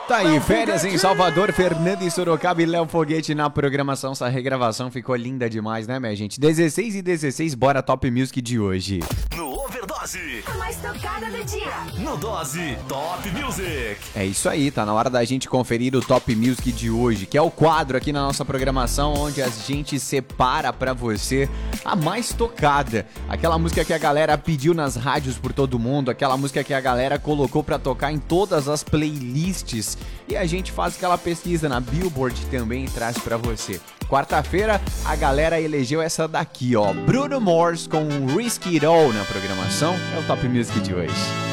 Tá aí, férias em Salvador, Fernando e Sorocaba e Léo Foguete na programação. Essa regravação ficou linda demais, né, minha gente? 16 e 16, bora Top Music de hoje. No Overdose, A mais tocada do dia. no Dose Top Music. É isso aí, tá na hora da gente conferir o Top Music de hoje, que é o quadro aqui na nossa programação onde a gente separa pra você a mais tocada. Aquela música que a galera pediu nas rádios por todo mundo, aquela música que a galera colocou pra tocar em todas as playlists. E a gente faz aquela pesquisa na Billboard também e traz pra você. Quarta-feira, a galera elegeu essa daqui, ó. Bruno Mars com Risky It All na programação. É o Top Music de hoje.